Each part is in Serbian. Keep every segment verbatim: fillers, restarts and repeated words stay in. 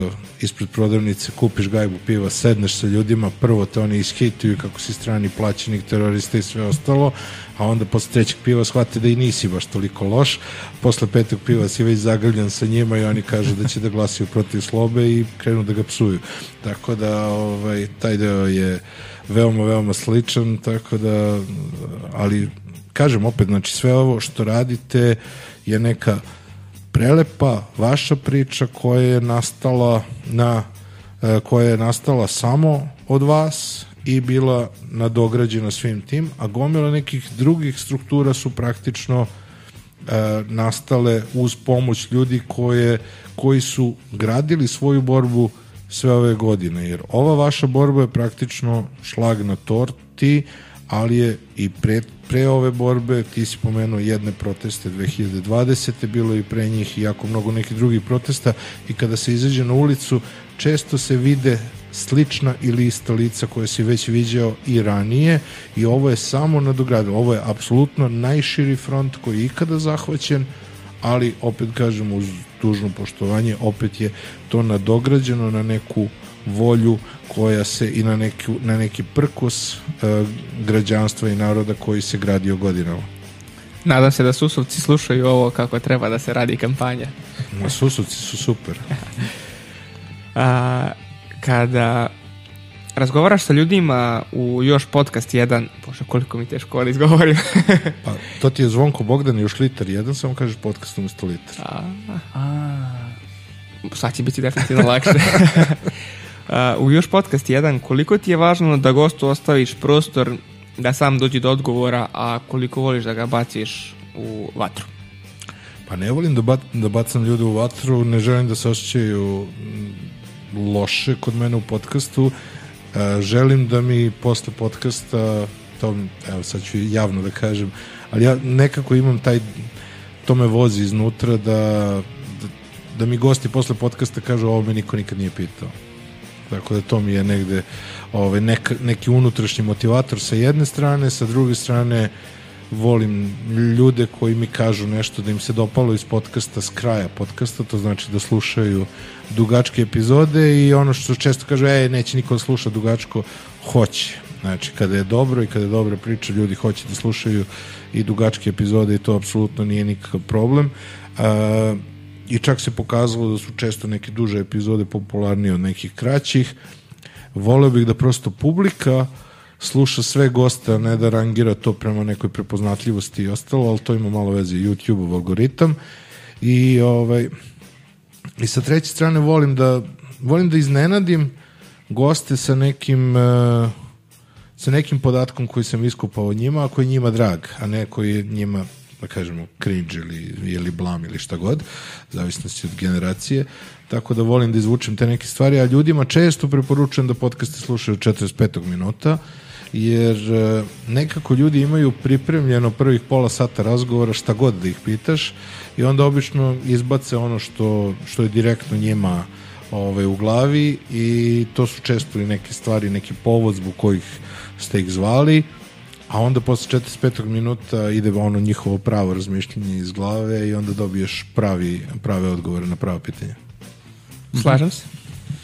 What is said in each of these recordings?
ispred prodavnice, kupiš gajbu piva, sedneš sa ljudima, prvo te oni ishejtuju kako si strani plaćenik, terorista i sve ostalo, a onda posle trećeg piva shvate da i nisi baš toliko loš, posle petog piva si već zagrljan sa njima i oni kažu da će da glasaju protiv Slobe i krenu da ga psuju. Tako da ovaj, taj deo je veoma, veoma sličan, tako da, ali kažem opet, znači sve ovo što radite je neka prelepa vaša priča koja je nastala na koja je nastala samo od vas i bila nadograđena svim tim, a gomila nekih drugih struktura su praktično e, nastale uz pomoć ljudi koje, koji su gradili svoju borbu sve ove godine, jer ova vaša borba je praktično šlag na torti, ali je i pre, pre ove borbe, ti si pomenuo jedne proteste dve hiljade dvadesete, bilo i pre njih i jako mnogo nekih drugih protesta i kada se izađe na ulicu, često se vide slična ili ista lica koje si već viđao i ranije i ovo je samo nadogradilo. Ovo je apsolutno najširi front koji je ikada zahvaćen, ali opet kažem uz dužno poštovanje, opet je to nadograđeno na neku volju koja se i na neki, na neki prkos uh, građanstva i naroda koji se gradio godinama. Nadam se da Susovci slušaju ovo kako treba da se radi kampanja. Ma, Susovci su super. A, kada razgovaraš sa ljudima u još podcast jedan, bože koliko mi teško da izgovorim. Pa, to ti je Zvonko Bogdan i još litar jedan, samo kažeš podcast umjesto litar. A, a, sad će biti definitivno lakše. Uh, u još podcast jedan, koliko ti je važno da gostu ostaviš prostor da sam dođe do odgovora, a koliko voliš da ga baciš u vatru? Pa ne volim da, bat, da bacam ljude u vatru, ne želim da se osjećaju loše kod mene u podcastu, uh, želim da mi posle podcasta, to, evo sad ću javno da kažem, ali ja nekako imam taj, to me vozi iznutra da, da, da mi gosti posle podcasta kažu ovo me niko nikad nije pitao. Tako da to mi je negde ovaj, nek, neki unutrašnji motivator sa jedne strane, sa druge strane volim ljude koji mi kažu nešto da im se dopalo iz podcasta, s kraja podcasta, to znači da slušaju dugačke epizode i ono što često kažu, ej, neće niko da sluša dugačko, hoće. Znači, kada je dobro i kada je dobra priča, ljudi hoće da slušaju i dugačke epizode i to apsolutno nije nikakav problem. Uh, I čak se pokazalo da su često neke duže epizode popularnije od nekih kraćih. Voleo bih da prosto publika sluša sve goste, a ne da rangira to prema nekoj prepoznatljivosti i ostalo, ali to ima malo veze i YouTube-ov algoritam. I, ovaj, i sa treće strane volim da, volim da iznenadim goste sa nekim, uh, sa nekim podatkom koji sam iskupao od njima, a koji je njima drag, a ne koji je njima, da kažemo, cringe ili, ili blam ili šta god, zavisnosti od generacije, tako da volim da izvučem te neke stvari, a ljudima često preporučujem da podcaste slušaju četrdeset pet minuta, jer nekako ljudi imaju pripremljeno prvih pola sata razgovora šta god da ih pitaš i onda obično izbace ono što, što je direktno njima ovaj, u glavi i to su često i neke stvari, neki povod zbog kojih ste ih zvali, a onda posle četrdeset pet minuta ide ono njihovo pravo razmišljanje iz glave i onda dobiješ pravi, prave odgovore na prava pitanja. Slažem se.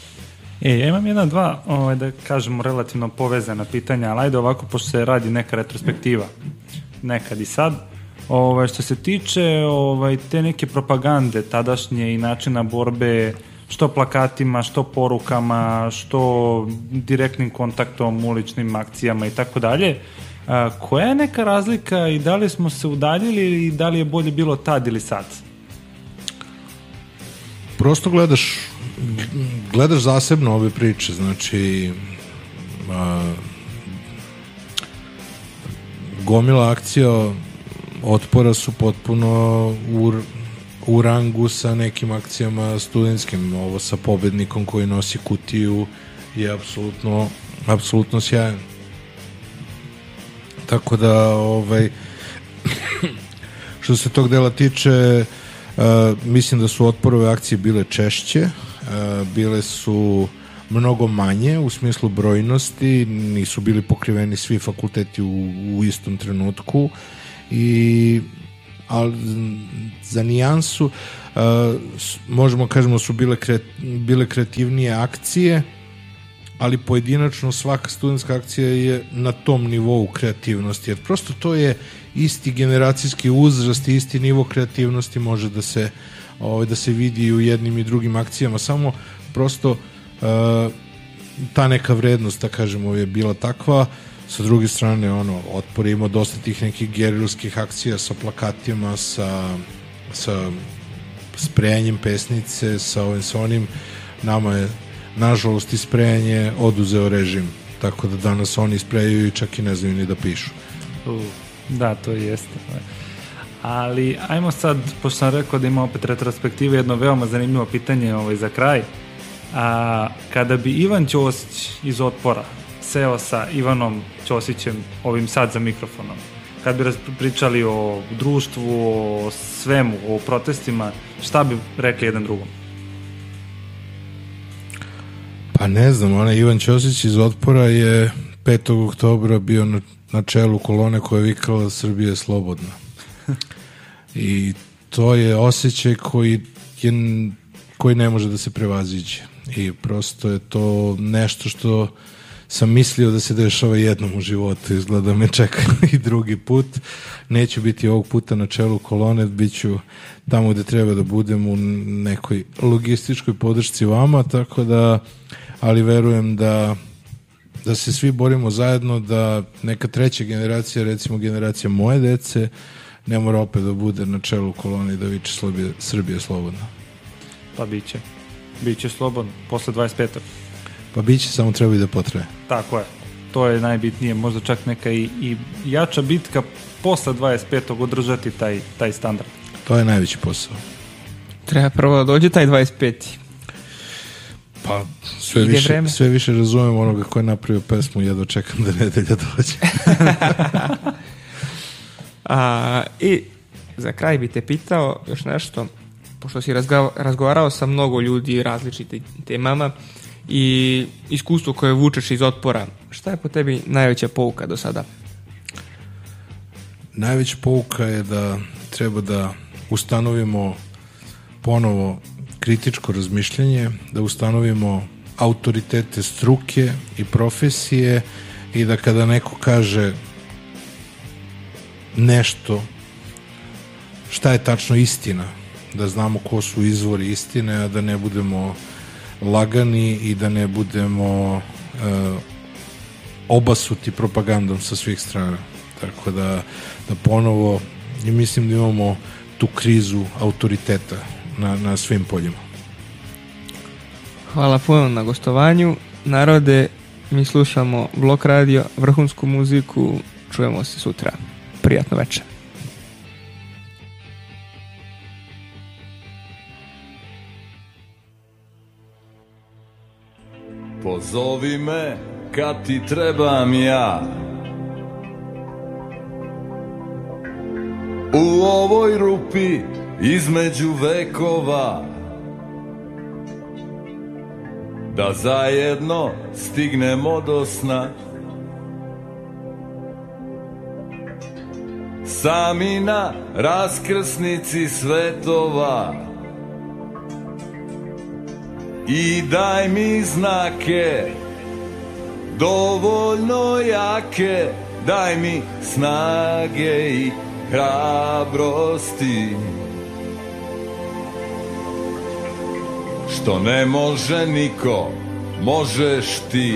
E, ja imam jedna, dva, ovaj, da kažemo, relativno povezana pitanja, ali ajde ovako, pošto se radi neka retrospektiva, nekad i sad. Ovaj, što se tiče ovaj, te neke propagande tadašnje i načina borbe, što plakatima, što porukama, što direktnim kontaktom, uličnim akcijama i tako dalje, koja je neka razlika i da li smo se udaljili i da li je bolje bilo tad ili sad? Prosto gledaš gledaš zasebno ove priče, znači a, gomila akcija otpora su potpuno u, u rangu sa nekim akcijama studentskim. Ovo sa pobednikom koji nosi kutiju je apsolutno apsolutno sjajan. Tako da ovaj što se tog dela tiče, uh, mislim da su otporove akcije bile češće, uh, bile su mnogo manje u smislu brojnosti, nisu bili pokriveni svi fakulteti u, u istom trenutku i ali za nijansu uh, možemo kažemo su bile, kre, bile kreativnije akcije, ali pojedinačno svaka studentska akcija je na tom nivou kreativnosti, jer prosto to je isti generacijski uzrast i isti nivo kreativnosti može da se, ovaj, da se vidi u jednim i drugim akcijama, samo prosto uh, ta neka vrednost, da kažemo, je bila takva. Sa druge strane, ono, Otpor je imao dosta tih nekih gerilskih akcija sa plakatima, sa, sa sprejanjem pesnice, sa ovim, sa onim. Nama je, nažalost, i sprejanje oduzeo režim, tako da danas oni sprejaju i čak i ne znaju ni da pišu. Uh, da, to jeste. Ali, ajmo sad, pošto sam rekao da ima opet retrospektive, jedno veoma zanimljivo pitanje ovaj, za kraj. A, kada bi Ivan Ćosić iz Otpora seo sa Ivanom Ćosićem ovim sad za mikrofonom, kad bi pričali o društvu, o svemu, o protestima, šta bi rekli jedan drugom? Pa ne znam, onaj Ivan Ćosić iz Otpora je petog oktobra bio na, na čelu kolone koja je vikala Srbija je slobodna. I to je osjećaj koji, je, koji ne može da se prevaziđe. I prosto je to nešto što sam mislio da se dešava jednom u životu, izgleda me čeka i drugi put. Neću biti ovog puta na čelu kolone, bit ću tamo gde treba da budem u nekoj logističkoj podršci vama, tako da, ali verujem da, da se svi borimo zajedno, da neka treća generacija, recimo generacija moje dece, ne mora opet da bude na čelu kolone i da viče Srbija, Srbija slobodna. Pa bit će. Biće slobodno, posle dvadeset petog Pa biće, samo treba i da potraje. Tako je, to je najbitnije, možda čak neka i, i jača bitka posle dvadeset petog održati taj, taj standard. To je najveći posao. Treba prvo da dođe taj dvadeset peti Pa sve više, sve više razumem onoga ko je napravio pesmu, jedva čekam da nedelja dođe. A, i za kraj bi te pitao još nešto, pošto si razga, razgovarao sa mnogo ljudi različitim temama i iskustvo koje vučeš iz Otpora, šta je po tebi najveća pouka do sada? Najveća pouka je da treba da ustanovimo ponovo kritičko razmišljanje, da ustanovimo autoritete struke i profesije i da kada neko kaže nešto šta je tačno istina, da znamo ko su izvori istine, a da ne budemo lagani i da ne budemo uh, obasuti propagandom sa svih strana. Tako da, da ponovo i mislim da imamo tu krizu autoriteta na, na svim poljima. Hvala puno na gostovanju. Narode, mi slušamo Blok radio, vrhunsku muziku, čujemo se sutra. Prijatno večer. Pozovi me kad ti trebam ja, u ovoj rupi između vekova, da zajedno stignemo do sna. Sami na raskrsnici svetova, i daj mi znake dovoljno jake, daj mi snage i hrabrosti, što ne može niko, možeš ti.